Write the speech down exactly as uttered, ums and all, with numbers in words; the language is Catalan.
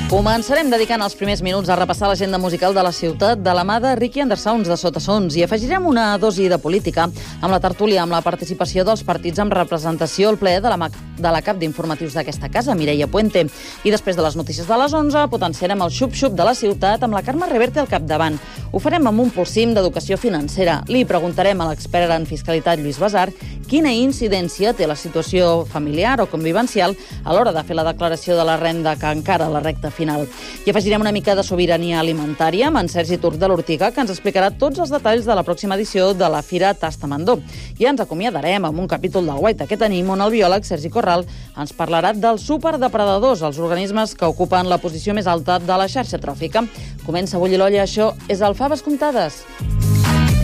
Començarem dedicant els primers minuts a repassar l'agenda musical de la ciutat de la mà de Ricky Andersons de Sotasons i afegirem una dosi de política amb la tertúlia amb la participació dels partits amb representació al ple de la, de la cap d'informatius d'aquesta casa, Mireia Puente. I després de les notícies de les onze potenciarem el xup-xup de la ciutat amb la Carme Reverte al capdavant. Ho farem amb un pulsim d'educació financera. Li preguntarem a l'expert en fiscalitat Lluís Basar quina incidència té la situació familiar o convivencial a l'hora de fer la declaració de la renda que encara la recta final. I afegirem una mica de sobirania alimentària amb en Sergi Turc de l'Ortiga, que ens explicarà tots els detalls de la pròxima edició de la Fira Tastamandó. I ens acomiadarem amb un capítol del Guaita que tenim on el biòleg Sergi Corral ens parlarà dels superdepredadors, els organismes que ocupen la posició més alta de la xarxa tròfica. Comença a bullir l'olla, això és el Faves Comptades.